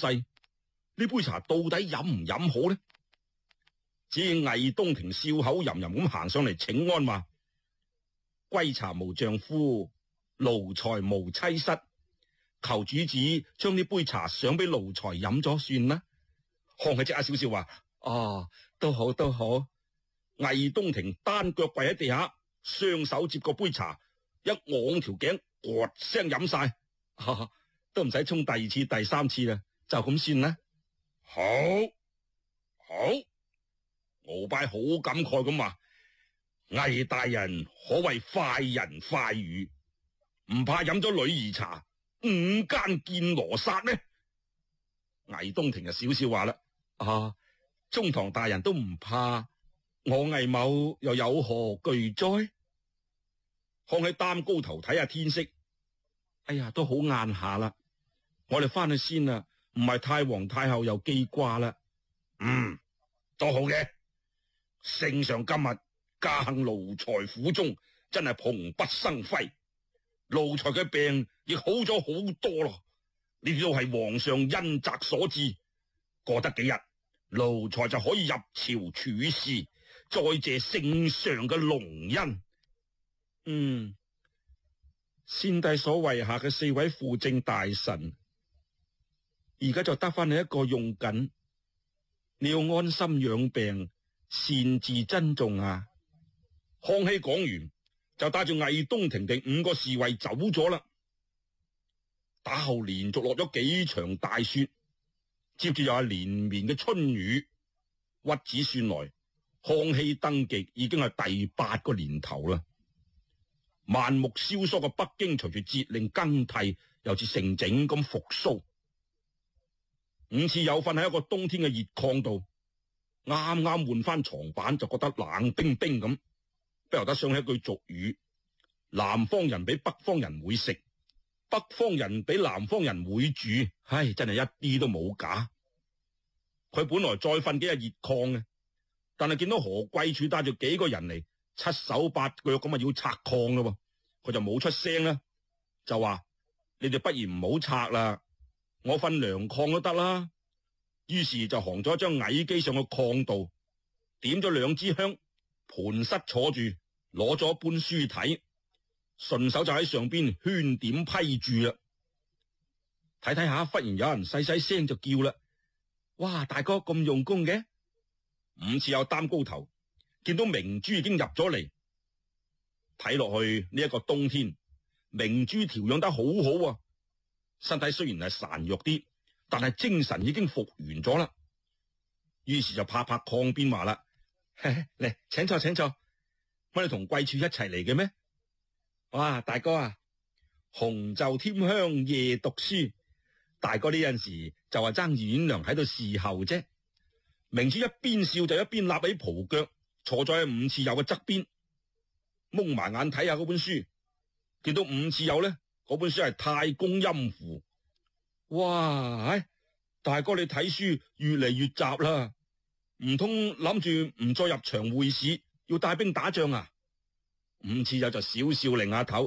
世，呢杯茶到底飲唔飲好呢？只見魏東亭笑口吟吟咁行上嚟請安話：歸茶無丈夫，奴才無妻室，求主子將呢杯茶賞俾奴才飲咗算啦。康喜即刻笑笑話：哦，都好都好。魏東亭單腳跪喺地下，雙手接過杯茶，一昂條頸，咕聲飲晒，都唔使沖第二次、第三次啦，就咁算啦。好，好，敖拜好感慨咁話：魏大人可謂快人快語，唔怕飲咗女兒茶，五奸見羅剎呢？魏東亭就笑笑話啦：中堂大人都唔怕，我魏某又有何懼哉？康喜擔高頭睇下天色，哎呀，都好晏下啦，我哋翻去先啦，唔係太皇太后又記掛啦。都好嘅。聖上今日駕幸奴才府中，真係蓬蓽生輝，奴才嘅病亦好咗好多咯。呢啲都係皇上恩澤所致，過得幾日，奴才就可以入朝處事，再謝聖上嘅隆恩。先帝所遺下嘅4位輔政大臣，而家就得翻你一個用緊，你要安心養病，善自珍重啊！康熙講完，就帶住魏東亭定5個侍衛走咗啦。打後連續落咗幾場大雪，接住又係連綿嘅春雨，屈指算來，康熙登基已經係第8個年頭啦。萬木蕭疏嘅北京，隨住節令更替，又似成整咁復蘇。伍次有瞓喺一個冬天嘅熱炕度，啱啱換翻床板就覺得冷冰冰咁，不由得想起一句俗語：南方人比北方人會食，北方人比南方人會住。唉，真係一啲都冇假。佢本來再瞓幾日熱炕嘅，但係見到何貴柱帶住幾個人嚟，7手8腳咁啊要拆炕咯，佢就冇出聲啦，就話：你哋不如唔好拆啦，我瞓涼炕都得啦。於是就行咗一張矮機上個炕度，點咗2支香，盤膝坐住，攞咗一本書睇，順手就喺上邊圈點批注啦。睇睇下，忽然有人細細聲就叫啦：哇，大哥咁用功嘅！伍次有擔高頭，見到明珠已經入咗嚟，睇落去呢一個冬天，明珠調養得好好啊，身體雖然係孱弱啲，但係精神已經復原咗啦。於是就拍拍炕邊話啦：嚟，請坐請坐，乜你同貴處一齊嚟嘅咩？哇，大哥啊，紅袖添香夜讀書，大哥呢陣時就話爭阮娘喺度侍候啫。明珠一邊笑就一邊立起蒲腳，坐咗喺伍次友嘅側邊，蒙埋眼睇下嗰本書，見到伍次友呢，嗰本書係《太公陰符》。哇，大哥你睇書越嚟越雜啦，唔通諗住唔再入場會試，要帶兵打仗啊？伍次友就少少擰下頭，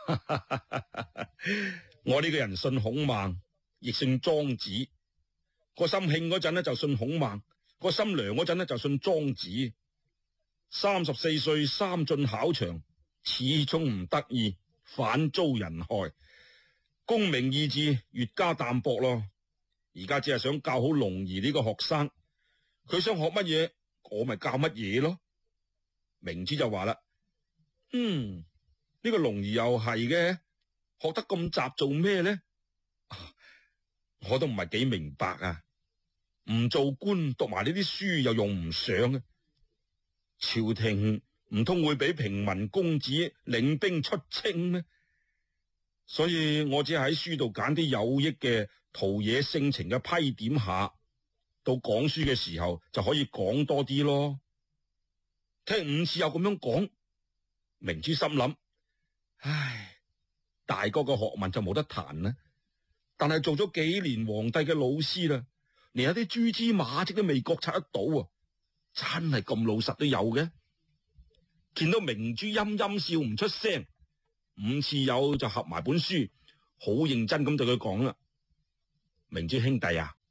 我呢個人信孔孟，亦信莊子，個心興嗰陣呢就信孔孟，個心涼嗰陣呢就信莊子。34歲3進考場，始終唔得意，反遭人害。功名意志越加淡薄咯。而家只係想教好龍兒呢個學生，佢想學乜嘢，我咪教乜嘢咯。明珠就話啦：呢個龍兒又係嘅，學得咁雜做咩呢？我都唔係幾明白啊！唔做官讀埋呢啲書又用唔上嘅，朝廷唔通會俾平民公子領兵出征咩？所以我只係喺書度揀啲有益嘅陶冶性情嘅批點下，到講書嘅時候就可以講多啲咯。聽伍次友咁樣講，明珠心諗：唉，大哥嘅學問就冇得彈啦，但係做咗幾年皇帝嘅老師啦，連有啲蛛絲馬跡都未覺察得到啊！真係咁老實都有嘅。見到明珠陰陰笑唔出聲，伍次友就合埋本書，好認真咁對佢講啦：明珠兄弟啊，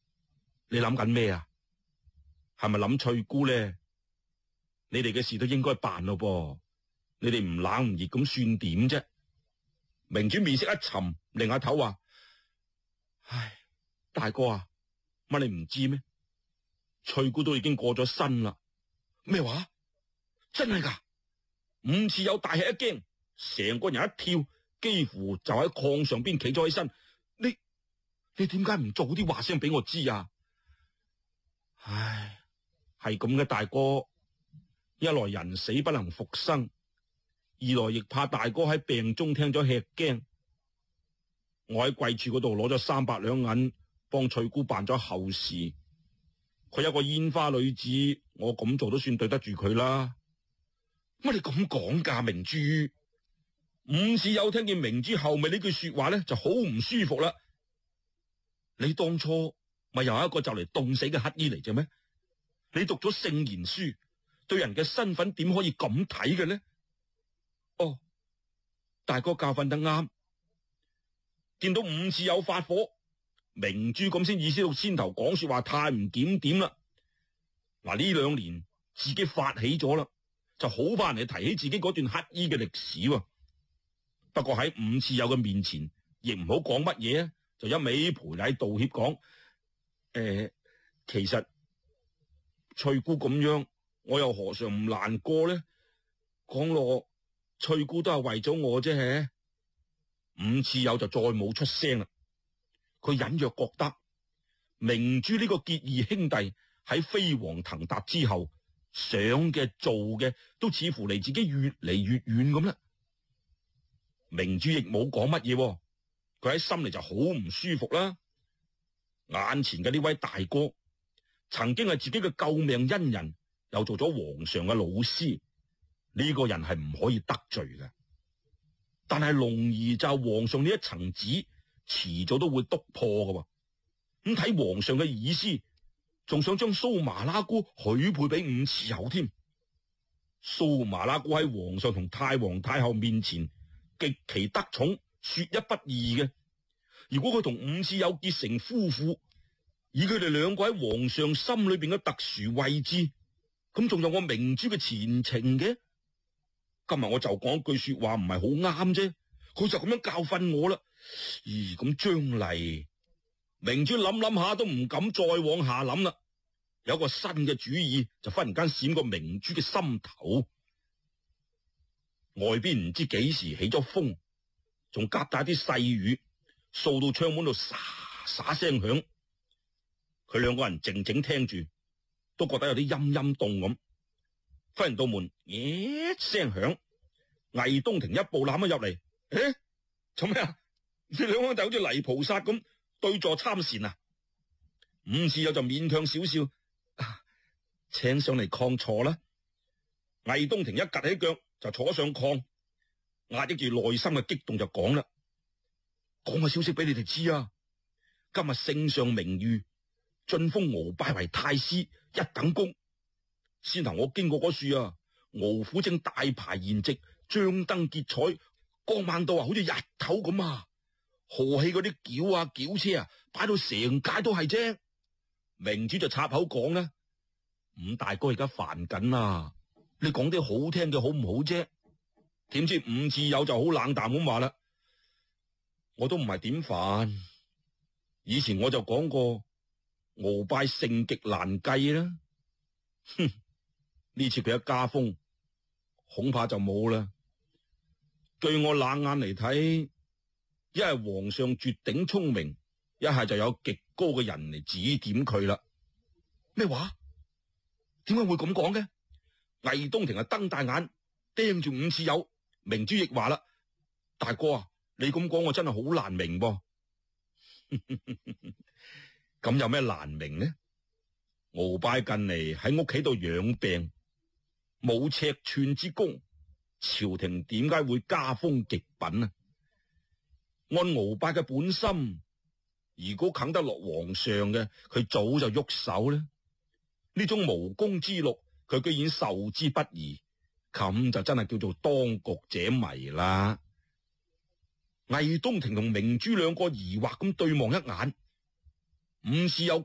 你諗緊咩啊？係咪諗翠姑咧？你哋嘅事都應該辦咯噃，你哋唔冷唔熱咁算點啫？明珠面色一沉，擰下頭話：唉，大哥啊，乜你唔知咩？翠姑都已經過咗身啦。咩話？真係噶？伍次友大吃一驚，成個人一跳，幾乎就喺炕上邊企咗起身。你點解唔早啲話聲俾我知啊？唉，係咁嘅，大哥。一來人死不能復生，二來亦怕大哥喺病中聽咗吃驚。我喺貴處嗰度攞咗300兩銀，幫翠姑辦咗後事。佢有個煙花女子，我咁做都算對得住佢啦。乜你咁講噶，明珠？伍次友聽見明珠後尾呢句說話咧，就好唔舒服啦。你當初咪又係一個就嚟凍死嘅乞衣嚟啫咩？你讀咗聖賢書，對人嘅身份點可以咁睇嘅呢？哦，大哥教訓得啱。見到伍次友發火，明珠咁先意識到先頭講說話太唔檢點啦。嗱，呢2年自己發起咗啦，就好怕人哋提起自己嗰段乞衣嘅歷史喎。不過喺伍次友嘅面前，亦唔好講乜嘢啊，就一味賠禮道歉講。其實翠姑咁樣，我又何嘗唔難過呢？講落翠姑都係為咗我啫。伍次友就再冇出聲啦。佢隱約覺得明珠呢個結義兄弟喺飛黃騰達之後，想嘅做嘅都似乎離自己越嚟越遠咁啦。明珠亦冇講乜嘢，佢喺心裏就好唔舒服啦。眼前嘅呢位大哥，曾經係自己嘅救命恩人，又做咗皇上嘅老師，呢個人係唔可以得罪嘅。但係龍兒就皇上呢一層紙，遲早都會篤破噶。咁睇皇上嘅意思，仲想將蘇麻拉姑許配俾伍次友添。蘇麻拉姑喺皇上同太皇太后面前極其得寵，說一不二嘅。如果佢同伍次友結成夫婦，以佢哋兩個喺皇上心裏邊嘅特殊位置，咁仲有我明珠嘅前程嘅。今日我就講句說話唔係好啱啫，佢就咁樣教訓我啦。咦，咁將嚟明珠諗諗下都唔敢再往下諗啦。有個新嘅主意就忽然間閃過明珠嘅心頭。外邊唔知幾時起咗風，仲夾帶啲細雨，掃到窗門度沙沙聲響。佢兩個人靜靜聽住，都覺得有啲陰陰凍咁。忽然道門咦聲響，魏東庭一步攬咗入嚟。做咩啊？你兩個就好似泥菩薩咁對坐參禪啊？伍次友就勉強少少，請上嚟炕坐啦。魏東庭一趷起腳就坐上炕，壓抑住內心嘅激動就講啦：講個消息俾你哋知啊！今日聖上明諭，晉封敖拜為太師一等功。先頭我經過嗰處啊，敖府正大排筵席，張燈結彩，光猛到好似日頭咁啊！豪氣嗰啲轎啊轎車啊，擺到成街都係啫。明珠就插口講啦：伍大哥而家煩緊啊，你講啲好聽嘅好唔好啫？點知伍次友就好冷淡咁話啦：我都唔係點煩，以前我就講過，敖拜性極難計啦。哼！呢次佢一加風，恐怕就冇啦。據我冷眼嚟睇，一係皇上絕頂聰明，一係就有極高嘅人嚟指點佢啦。咩話？點解會咁講嘅？魏東庭啊瞪大眼盯住伍次友。明珠亦話啦：大哥啊，你咁講我真係好難明噃。咁有咩難明呢？敖拜近嚟喺屋企度養病，冇尺寸之功，朝廷點解會加封極品啊？按敖拜嘅本心，如果啃得落皇上嘅，佢早就喐手啦。呢種無功之祿，佢居然受之不疑，咁就真係叫做當局者迷啦。魏東庭同明珠兩個疑惑咁對望一眼，伍次友